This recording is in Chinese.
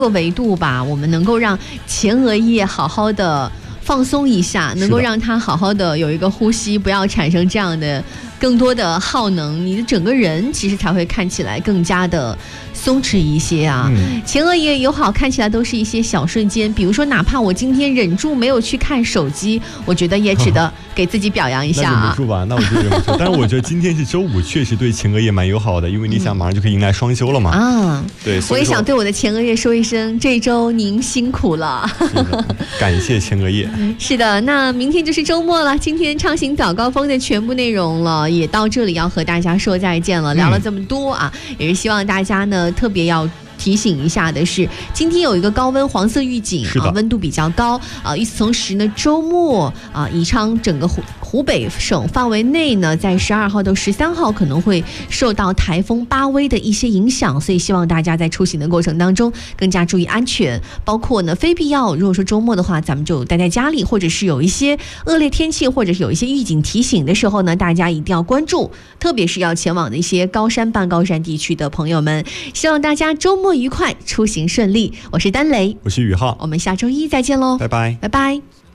个维度吧，我们能够让前额叶好好的放松一下，能够让它好好的有一个呼吸，不要产生这样的更多的耗能，你的整个人其实才会看起来更加的松弛一些啊。前额叶友好看起来都是一些小瞬间，比如说哪怕我今天忍住没有去看手机，我觉得也值得给自己表扬一下啊。 那忍不住吧，那我就忍不住。但是我觉得今天是周五，确实对前额叶蛮友好的，因为你想马上就可以迎来双休了嘛。啊，对， 我也想对我的前额叶说一声，这一周您辛苦了。 感谢前额叶。 是的，那明天就是周末了，今天畅行早高峰的全部内容了，也到这里要和大家说再见了。聊了这么多啊，也是希望大家呢特别要提醒一下的是，今天有一个高温黄色预警啊，温度比较高啊。与此同时呢，周末啊，宜昌整个湖北省范围内呢，在12号到13号可能会受到台风巴威的一些影响，所以希望大家在出行的过程当中更加注意安全，包括呢非必要，如果说周末的话，咱们就待在家里，或者是有一些恶劣天气，或者是有一些预警提醒的时候呢，大家一定要关注，特别是要前往的一些高山半高山地区的朋友们，希望大家周末愉快，出行顺利。我是丹雷， 我是宇浩， 我们下周一再见喽， 拜拜， 拜拜。